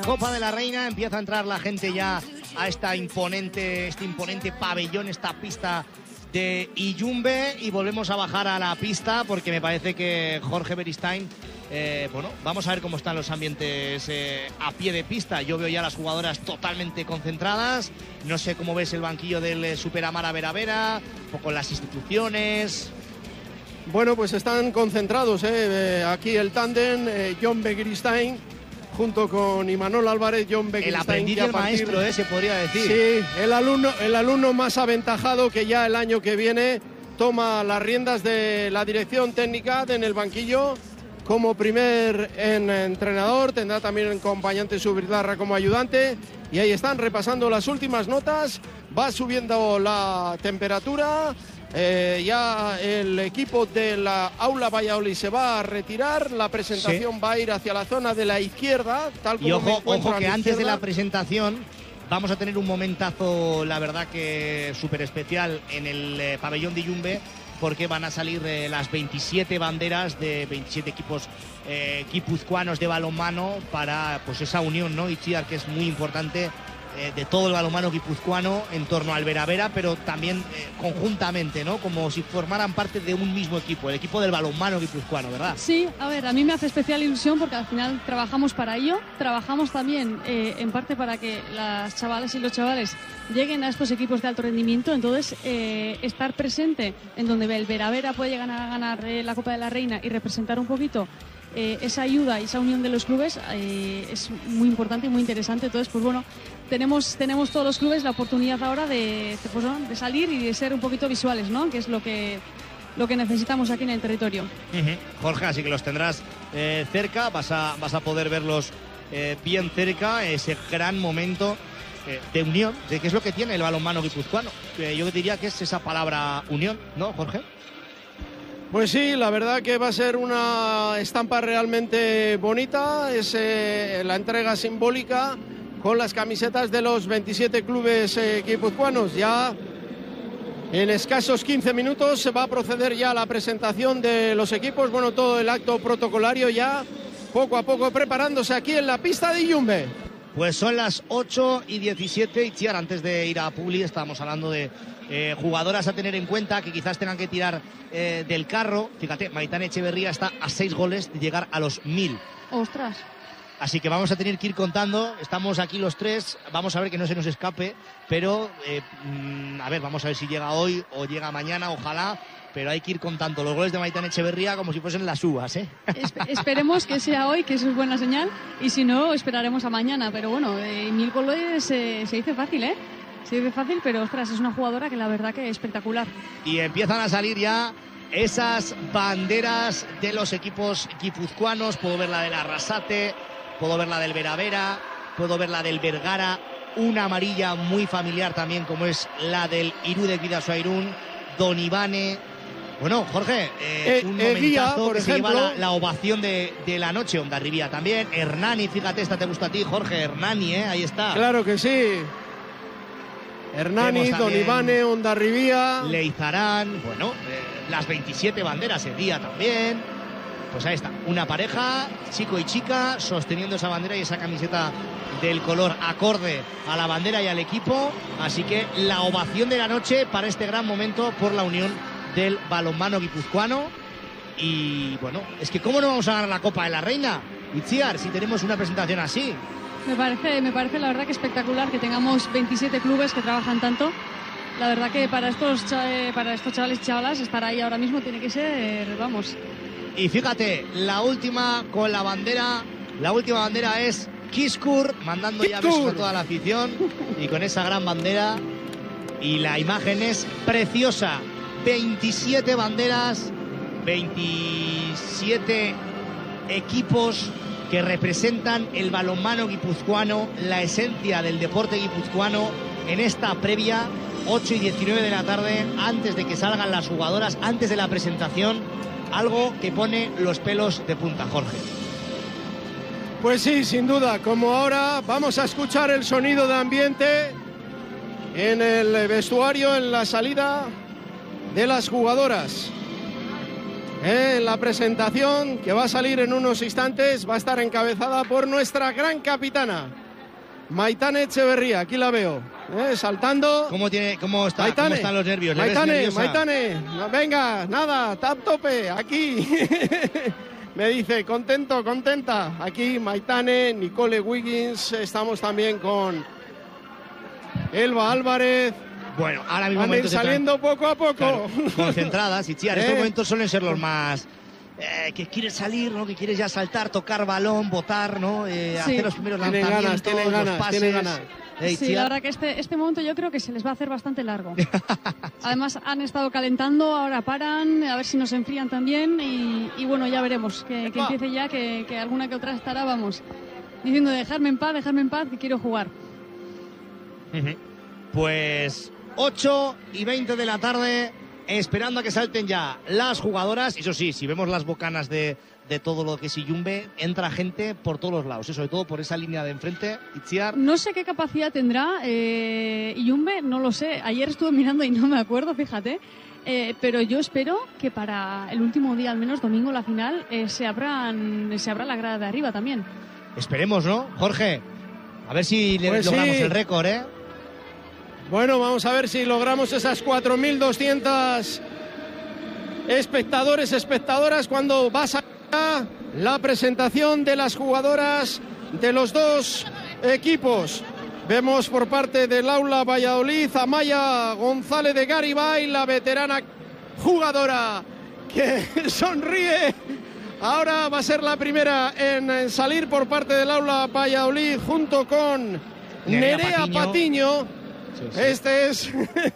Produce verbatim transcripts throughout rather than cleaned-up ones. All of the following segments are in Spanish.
Copa de la Reina, empieza a entrar la gente ya a esta imponente, este imponente pabellón, esta pista de Iyumbe, y volvemos a bajar a la pista porque me parece que Jorge Beristain, eh, bueno, vamos a ver cómo están los ambientes eh, a pie de pista. Yo veo ya a las jugadoras totalmente concentradas, no sé cómo ves el banquillo del eh, Super Amara Vera Vera, un poco las instituciones. Bueno, pues están concentrados, ¿eh? Eh, aquí el tándem, eh, John Beristain junto con Imanol Álvarez. John Beristain, el aprendiz y el partir... maestro, ¿eh? Se podría decir. Sí, el alumno, el alumno más aventajado, que ya el año que viene toma las riendas de la dirección técnica en el banquillo como primer en, entrenador. Tendrá también un acompañante Subirdarra como ayudante, y ahí están repasando las últimas notas. Va subiendo la temperatura. Eh, ya el equipo de la Aula Valladolid se va a retirar. La presentación sí. va a ir hacia la zona de la izquierda, tal como y ojo, me encuentro ojo que a la antes izquierda. de la presentación vamos a tener un momentazo, la verdad que súper especial en el eh, pabellón de Iyumbe, porque van a salir eh, las veintisiete banderas de veintisiete equipos eh, guipuzcoanos de balonmano para pues esa unión, ¿no? Itziar, que es muy importante, eh, de todo el balonmano guipuzcoano en torno al Vera Vera, pero también eh, conjuntamente, ¿no? Como si formaran parte de un mismo equipo, el equipo del balonmano guipuzcoano, ¿verdad? Sí, a ver, a mí me hace especial ilusión porque al final trabajamos para ello, trabajamos también eh, en parte para que las chavales y los chavales lleguen a estos equipos de alto rendimiento. Entonces eh, estar presente en donde el Vera Vera puede llegar a ganar eh, la Copa de la Reina y representar un poquito eh, esa ayuda y esa unión de los clubes eh, es muy importante y muy interesante. Entonces, pues bueno, tenemos, tenemos todos los clubes la oportunidad ahora de, pues, ¿no? de salir y de ser un poquito visuales, ¿no? Que es lo que, lo que necesitamos aquí en el territorio. Uh-huh. Jorge, así que los tendrás eh, cerca, vas a, vas a poder verlos eh, bien cerca, ese gran momento eh, de unión, de qué es lo que tiene el balonmano guipuzcoano. Eh, yo diría que es esa palabra unión, ¿no, Jorge? Pues sí, la verdad que va a ser una estampa realmente bonita, es eh, la entrega simbólica con las camisetas de los veintisiete clubes eh, guipuzcoanos. Ya en escasos quince minutos se va a proceder ya a la presentación de los equipos, bueno, todo el acto protocolario ya poco a poco preparándose aquí en la pista de Iyumbe. Pues son las ocho y diecisiete, y Tziar, antes de ir a Publi estábamos hablando de eh, jugadoras a tener en cuenta que quizás tengan que tirar eh, del carro. Fíjate, Maitane Echeverría está a seis goles de llegar a los mil. ¡Ostras! Así que vamos a tener que ir contando, estamos aquí los tres, vamos a ver que no se nos escape, pero eh, a ver, vamos a ver si llega hoy o llega mañana, ojalá, pero hay que ir contando los goles de Maitane Echeverría como si fuesen las uvas, ¿eh? Espe- esperemos que sea hoy, que eso es buena señal, y si no, esperaremos a mañana, pero bueno, eh, mil goles eh, se dice fácil, ¿eh? Se dice fácil, pero ostras, es una jugadora que la verdad que es espectacular. Y empiezan a salir ya esas banderas de los equipos guipuzcoanos, puedo ver la de la Arrasate, puedo ver la del Vera Vera, puedo ver la del Vergara, una amarilla muy familiar también como es la del Irudek Bidasoa Irún, Don Ivane. Bueno, Jorge, eh, eh, un eh, momentazo guía, por que ejemplo, se lleva la, la ovación de, de la noche. Ondarribía también, Hernani, fíjate, esta te gusta a ti, Jorge, Hernani, ¿eh? Ahí está. Claro que sí. Hernani, Don Ivane, Ondarribía, Leizarán, bueno, eh, las veintisiete banderas el día también. Pues ahí está, una pareja, chico y chica, sosteniendo esa bandera y esa camiseta del color acorde a la bandera y al equipo. Así que la ovación de la noche para este gran momento por la unión del balonmano guipuzcoano. Y bueno, es que ¿cómo no vamos a ganar la Copa de la Reina, Itziar, si tenemos una presentación así? Me parece, me parece la verdad que espectacular que tengamos veintisiete clubes que trabajan tanto. La verdad que para estos, para estos chavales y chavalas estar ahí ahora mismo tiene que ser, vamos... Y fíjate, la última con la bandera, la última bandera es Kiskur, mandando ya besos a toda la afición y con esa gran bandera. Y la imagen es preciosa, veintisiete banderas, veintisiete equipos que representan el balonmano guipuzcoano, la esencia del deporte guipuzcoano en esta previa, ocho y diecinueve de la tarde, antes de que salgan las jugadoras, antes de la presentación. Algo que pone los pelos de punta, Jorge. Pues sí, sin duda, como ahora vamos a escuchar el sonido de ambiente en el vestuario, en la salida de las jugadoras. en la presentación que va a salir en unos instantes. Va a estar encabezada por nuestra gran capitana, Maitane Echeverría. Aquí la veo, ¿eh? Saltando. ¿Cómo, tiene, cómo, está, Maitane, ¿Cómo están los nervios? ¿Le Maitane, Maitane, venga, nada, tap tope, aquí. Me dice, contento, contenta. Aquí Maitane, Nicole Wiggins, estamos también con Elba Álvarez. Bueno, ahora mismo van a ir saliendo están, poco a poco. Claro, concentradas. Y Itziar, ¿Eh? estos momentos suelen ser los más... Eh, que quieres salir, ¿no? Que quieres ya saltar, tocar balón, botar, ¿no? Eh, sí. Hacer los primeros tienen lanzamientos, ganas, tienen ganas, los pases. Tienen ganas. Eh, sí, la verdad que este, este momento yo creo que se les va a hacer bastante largo. Sí. Además han estado calentando, ahora paran, a ver si nos enfrían también y, y bueno, ya veremos, que, que empiece ya, que, que alguna que otra estará, vamos, diciendo dejarme en paz, dejarme en paz, que quiero jugar. Uh-huh. Pues ocho y veinte de la tarde, esperando a que salten ya las jugadoras. Eso sí, si vemos las bocanas de, de todo lo que es Iyumbe, entra gente por todos los lados, ¿eh? Sobre todo por esa línea de enfrente. Itziar. No sé qué capacidad tendrá eh, Iyumbe, no lo sé. Ayer estuve mirando y no me acuerdo, fíjate. Eh, pero yo espero que para el último día, al menos domingo, la final, eh, se abran, se abra la grada de arriba también. Esperemos, ¿no, Jorge? A ver si le pues logramos sí. el récord, ¿eh? Bueno, vamos a ver si logramos esas cuatro mil doscientos espectadores, espectadoras, cuando va a salir la presentación de las jugadoras de los dos equipos. Vemos por parte del Aula Valladolid a Amaya González de Garibay, la veterana jugadora que sonríe. Ahora va a ser la primera en salir por parte del Aula Valladolid junto con Nerea, Nerea Patiño. Patiño. Sí, sí. Este es...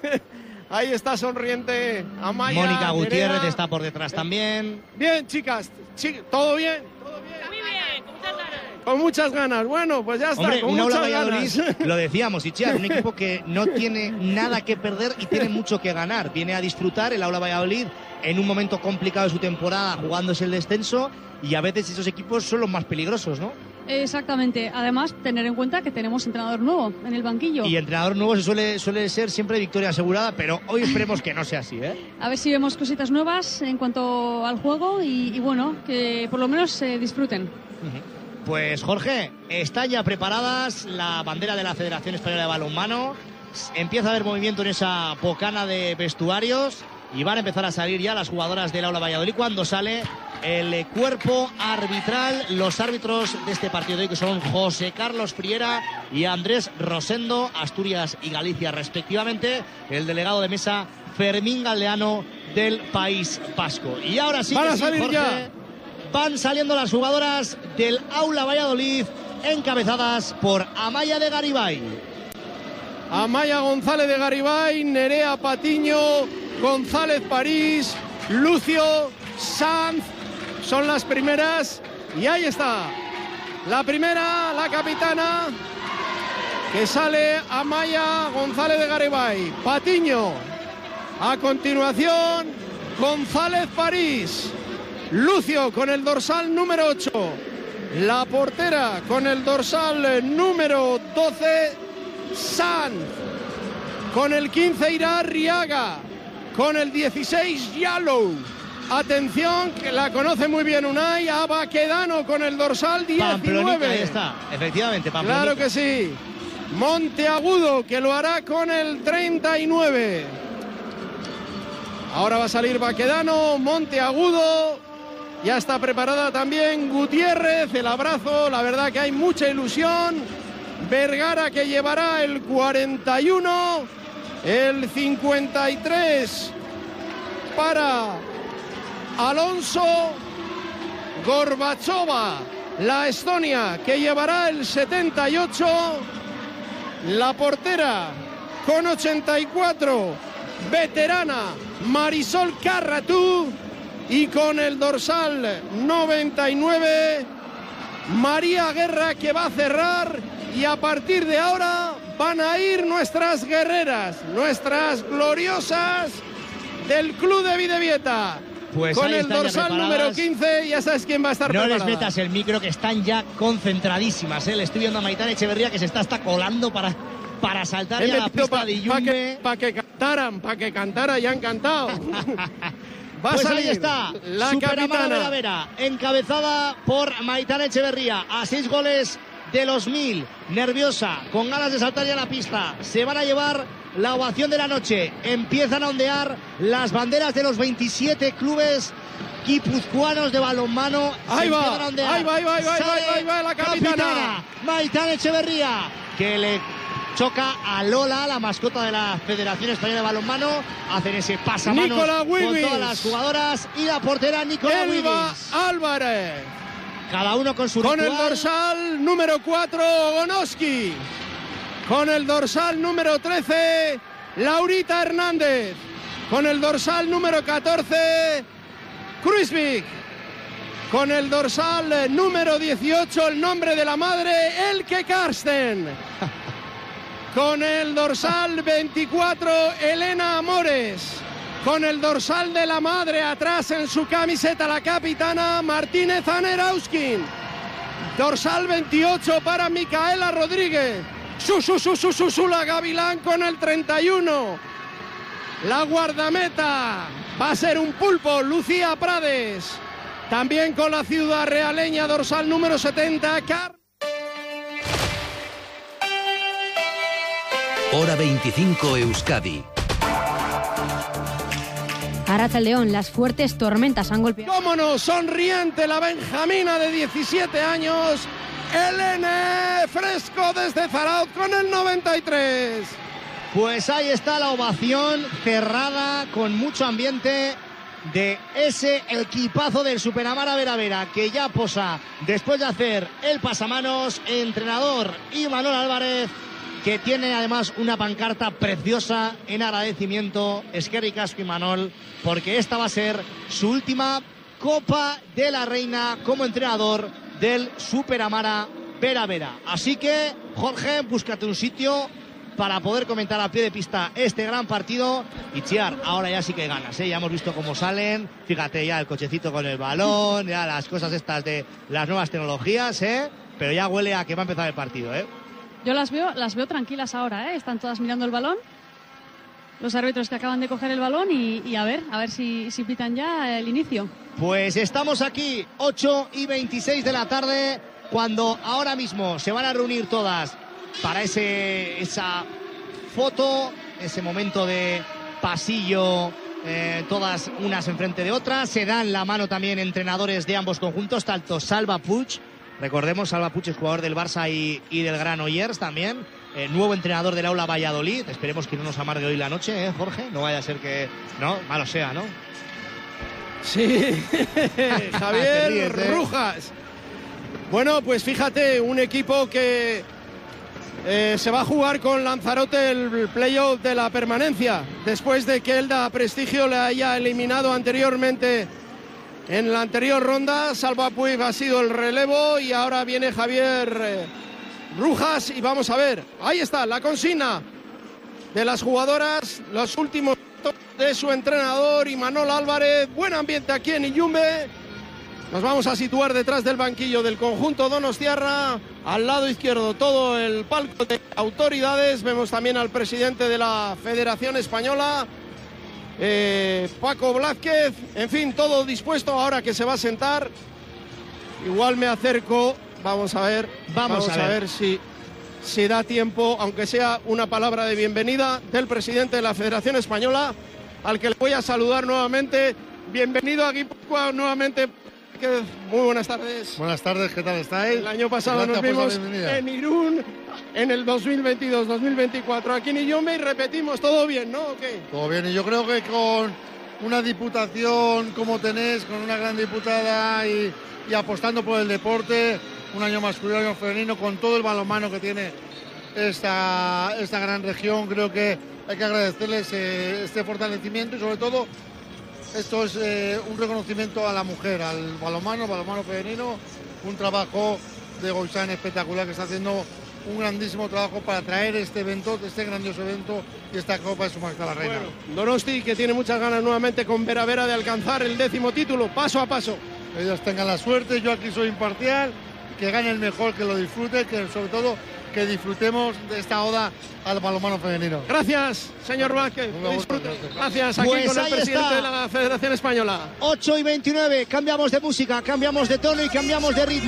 Ahí está sonriente Amaya. Mónica Gutiérrez Nerea. Está por detrás también. Bien, chicas. Ch- ¿Todo bien? ¿Todo bien? Muy bien, con muchas ganas. Con muchas ganas. Bueno, pues ya está. Hombre, con un muchas Aula ganas. Valladolid, lo decíamos, Itziar, un equipo que no tiene nada que perder y tiene mucho que ganar. Viene a disfrutar el Aula Valladolid en un momento complicado de su temporada, jugándose el descenso, y a veces esos equipos son los más peligrosos, ¿no? Exactamente. Además, tener en cuenta que tenemos entrenador nuevo en el banquillo. Y entrenador nuevo se suele, suele ser siempre victoria asegurada, pero hoy esperemos que no sea así, ¿eh? A ver si vemos cositas nuevas en cuanto al juego y, y bueno, que por lo menos se disfruten. Uh-huh. Pues Jorge, están ya preparadas la bandera de la Federación Española de Balonmano. Empieza a haber movimiento en esa bocana de vestuarios y van a empezar a salir ya las jugadoras del Aula Valladolid cuando sale el cuerpo arbitral. Los árbitros de este partido de hoy, que son José Carlos Friera y Andrés Rosendo, Asturias y Galicia respectivamente. El delegado de mesa, Fermín Galdeano, del País Vasco. Y ahora sí, van que a sí, salir Jorge, ya. Van saliendo las jugadoras del Aula Valladolid, encabezadas por Amaya de Garibay. Amaya González de Garibay, Nerea Patiño, González París, Lucio Sanz, son las primeras. Y ahí está la primera, la capitana, que sale Amaya González de Garibay. Patiño, a continuación González París, Lucio con el dorsal número ocho, la portera con el dorsal número doce, Sanz, con el quince irá Riaga, con el dieciséis Yalou. Atención, que la conoce muy bien Unai, a Baquedano con el dorsal diecinueve. Pamplonica, ahí está, efectivamente, Pamplonica. Claro que sí. Monteagudo, que lo hará con el treinta y nueve. Ahora va a salir Baquedano, Monteagudo. Ya está preparada también Gutiérrez, el abrazo, la verdad que hay mucha ilusión. Vergara, que llevará el cuarenta y uno, el cincuenta y tres para Alonso. Gorbachova, la Estonia, que llevará el setenta y ocho. La portera con ochenta y cuatro, veterana Marisol Carratú. Y con el dorsal noventa y nueve, María Guerra, que va a cerrar. Y a partir de ahora van a ir nuestras guerreras, nuestras gloriosas del Club de Videvieta. Pues con el dorsal número quince, ya sabes quién va a estar no preparada. No les metas el micro, que están ya concentradísimas, ¿eh? Le estoy viendo a Maitane Echeverría, que se está hasta colando para, para saltar ya a la pista pa, de Iyumbe. Para que, pa que cantaran, para que cantaran, ya han cantado. Va pues a salir ahí está, la Superamara capitana. Vera Vera, encabezada por Maitane Echeverría, a seis goles de los mil, nerviosa, con ganas de saltar ya a la pista. Se van a llevar la ovación de la noche. Empiezan a ondear las banderas de los veintisiete clubes guipuzcoanos de balonmano. Ahí Se va, empiezan a ondear. ahí va, ahí va, ahí va, ahí va, Sale ahí va la capitana. Maitane Echeverría, que le choca a Lola, la mascota de la Federación Española de Balonmano. Hacen ese pasamanos Nicola con Wiggins. todas las jugadoras, y la portera Nicola Elba Wiggins. Álvarez. Cada uno con su Con ritual. el dorsal número cuatro, Gonoski. Con el dorsal número trece, Laurita Hernández. Con el dorsal número catorce, Kruisvik. Con el dorsal número dieciocho, el nombre de la madre, Elke Karsten. Con el dorsal veinticuatro, Elena Amores. Con el dorsal de la madre atrás en su camiseta, la capitana Martínez Anerauskin. Dorsal veintiocho para Micaela Rodríguez. Su, su, su, su, su, su, la Gavilán con el treinta y uno. La guardameta va a ser un pulpo, Lucía Prades. También con la ciudad realeña, dorsal número setenta, Car... Hora veinticinco Euskadi. Arratsaldeon, las fuertes tormentas han golpeado. ¡Cómo no! Sonriente la benjamina de diecisiete años, Elene Fresco desde Zarauz con el noventa y tres. Pues ahí está la ovación cerrada con mucho ambiente de ese equipazo del Superamara Vera Vera, que ya posa después de hacer el pasamanos. Entrenador Imanol Álvarez, que tiene además una pancarta preciosa en agradecimiento. Eskerrik asko, Imanol, porque esta va a ser su última Copa de la Reina como entrenador del Superamara Vera Vera. Así que, Jorge, búscate un sitio para poder comentar a pie de pista este gran partido. Y Chiar, ahora ya sí que ganas, ¿eh? Ya hemos visto cómo salen. Fíjate ya el cochecito con el balón, ya las cosas estas de las nuevas tecnologías, ¿eh? Pero ya huele a que va a empezar el partido, ¿eh? Yo las veo, las veo tranquilas ahora, ¿eh? Están todas mirando el balón. Los árbitros que acaban de coger el balón y, y a ver, a ver si, si pitan ya el inicio. Pues estamos aquí, ocho y veintiséis de la tarde, cuando ahora mismo se van a reunir todas para ese, esa foto, ese momento de pasillo, eh, todas unas enfrente de otras. Se dan la mano también entrenadores de ambos conjuntos, tanto Salva Puig, recordemos, Salva Puig es jugador del Barça y, y del Granollers también, eh, nuevo entrenador del Aula Valladolid. Esperemos que no nos amargue hoy la noche, ¿eh, Jorge? No vaya a ser que, no, malo sea, ¿no? Sí, Javier ríes, ¿eh? Rujas. Bueno, pues fíjate, un equipo que eh, se va a jugar con Lanzarote el playoff de la permanencia, después de que Elda Prestigio le haya eliminado anteriormente en la anterior ronda. Salva Puig ha sido el relevo y ahora viene Javier eh, Rujas y vamos a ver, ahí está la consigna de las jugadoras, los últimos de su entrenador Imanol Álvarez. Buen ambiente aquí en Illumbe. Nos vamos a situar detrás del banquillo del conjunto donostiarra, al lado izquierdo todo el palco de autoridades. Vemos también al presidente de la Federación Española, eh, Paco Blázquez. En fin, todo dispuesto ahora que se va a sentar. Igual me acerco, vamos a ver, Vamos, vamos a ver, a ver si, si da tiempo, aunque sea una palabra de bienvenida del presidente de la Federación Española, al que le voy a saludar nuevamente. Bienvenido a Guipúzcoa nuevamente. Muy buenas tardes. Buenas tardes, ¿qué tal estáis? El año pasado Gracias nos por la vimos bienvenida. en Irún en el dos mil veintidós dos mil veinticuatro. Aquí en Illumbe y repetimos, todo bien, ¿no? ¿O qué? Todo bien, y yo creo que con una diputación como tenéis, con una gran diputada y, y apostando por el deporte, un año masculino, un año femenino, con todo el balonmano que tiene esta, esta gran región, creo que hay que agradecerles eh, este fortalecimiento y sobre todo esto es eh, un reconocimiento a la mujer, al balonmano, balonmano femenino, un trabajo de Goizán espectacular que está haciendo un grandísimo trabajo para traer este evento, este grandioso evento y esta Copa de Su Majestad la Reina. Bueno, Donosti, que tiene muchas ganas nuevamente con Vera Vera de alcanzar el décimo título, paso a paso. Ellos tengan la suerte, yo aquí soy imparcial, que gane el mejor, que lo disfrute, que sobre todo que disfrutemos de esta oda al balonmano femenino. Gracias, señor Vázquez. Disfrute. Gracias, aquí Pues con el ahí presidente está. de la Federación Española. ocho y veintinueve, cambiamos de música, cambiamos de tono y cambiamos de ritmo.